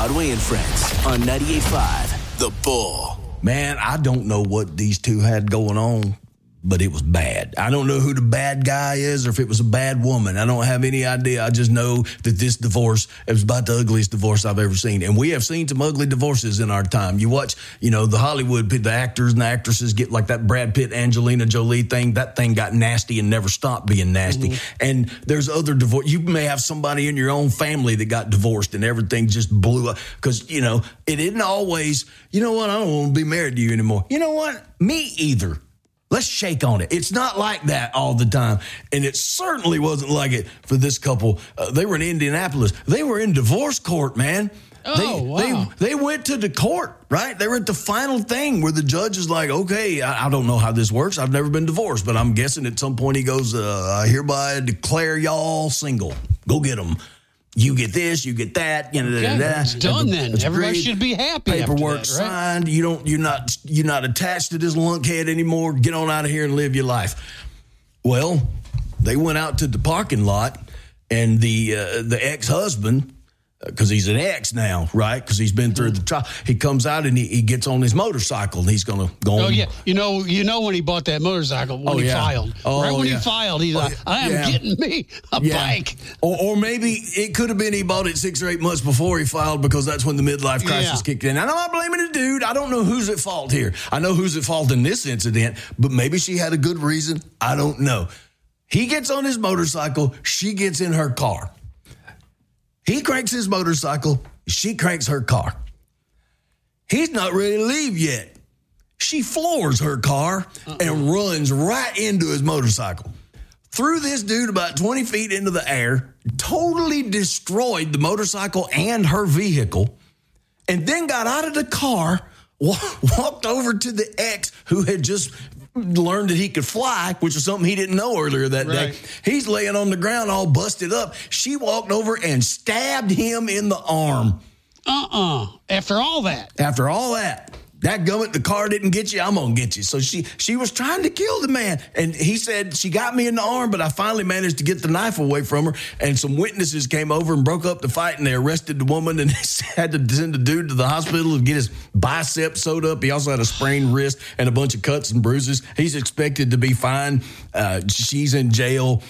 Broadway and Friends on 98.5 The Bull. Man, I don't know what these two had going on, but it was bad. I don't know who the bad guy is or if it was a bad woman. I don't have any idea. I just know that this divorce, it was about the ugliest divorce I've ever seen. And we have seen some ugly divorces in our time. You watch, the Hollywood, the actors and the actresses get like that Brad Pitt, Angelina Jolie thing. That thing got nasty and never stopped being nasty. Mm-hmm. And there's other divorce. You may have somebody in your own family that got divorced and everything just blew up. Because, it isn't always, I don't want to be married to you anymore. You know what? Me either. Let's shake on it. It's not like that all the time. And it certainly wasn't like it for this couple. They were in Indianapolis. They were in divorce court, man. Wow. They went to the court, right? They were at the final thing where the judge is like, okay, I don't know how this works. I've never been divorced, but I'm guessing at some point he goes, I hereby declare y'all single. Go get them. You get this, you get that. It's done then. Everybody should be happy. Paperwork after that, right? signed. You're not attached to this lunkhead anymore. Get on out of here and live your life. Well, they went out to the parking lot, and the ex-husband, because he's an ex now, right? Because he's been through the trial. He comes out and he gets on his motorcycle and he's going to go. Oh yeah, you know when he bought that motorcycle when he filed. He filed, he's like, I am getting me a bike. Or maybe it could have been he bought it 6 or 8 months before he filed because that's when the midlife crisis kicked in. And I'm not blaming the dude. I don't know who's at fault here. I know who's at fault in this incident, but maybe she had a good reason. I don't know. He gets on his motorcycle. She gets in her car. He cranks his motorcycle. She cranks her car. He's not ready to leave yet. She floors her car and runs right into his motorcycle. Threw this dude about 20 feet into the air, totally destroyed the motorcycle and her vehicle, and then got out of the car, walked over to the ex who had just learned that he could fly, which is something he didn't know earlier that day. He's laying on the ground all busted up. She walked over and stabbed him in the arm. After all that. That gummit, the car didn't get you, I'm going to get you. So she was trying to kill the man. And he said, she got me in the arm, but I finally managed to get the knife away from her. And some witnesses came over and broke up the fight, and they arrested the woman and had to send the dude to the hospital to get his bicep sewed up. He also had a sprained wrist and a bunch of cuts and bruises. He's expected to be fine. She's in jail.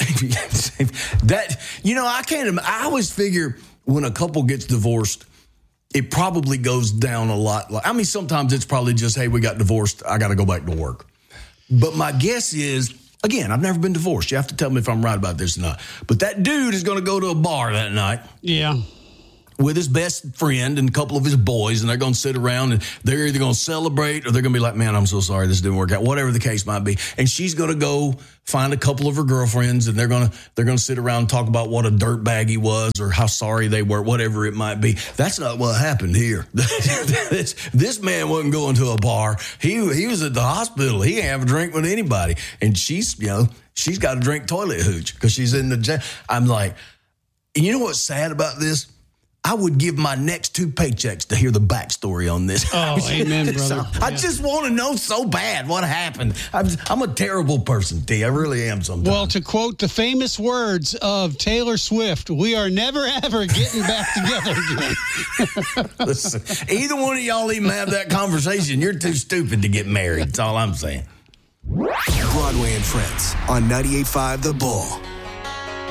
I always figure when a couple gets divorced, it probably goes down a lot. Sometimes it's probably just, hey, we got divorced. I got to go back to work. But my guess is, again, I've never been divorced. You have to tell me if I'm right about this or not. But that dude is going to go to a bar that night. Yeah. With his best friend and a couple of his boys, and they're going to sit around and they're either going to celebrate or they're going to be like, man, I'm so sorry this didn't work out, whatever the case might be. And she's going to go find a couple of her girlfriends, and they're going to sit around and talk about what a dirtbag he was or how sorry they were, whatever it might be. That's not what happened here. This man wasn't going to a bar. He was at the hospital. He didn't have a drink with anybody. And she's got to drink toilet hooch because she's in the jail. I'm like, and you know what's sad about this? I would give my next 2 paychecks to hear the backstory on this. Oh, amen, brother. I just want to know so bad what happened. I'm a terrible person, T. I really am sometimes. Well, to quote the famous words of Taylor Swift, we are never, ever getting back together again. Listen, either one of y'all even have that conversation, you're too stupid to get married. That's all I'm saying. Broadway and Friends on 98.5 The Bull.